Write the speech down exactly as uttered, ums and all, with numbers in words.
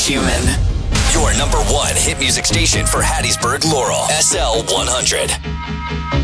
Human. Your number one hit music station for Hattiesburg, Laurel. S L one hundred.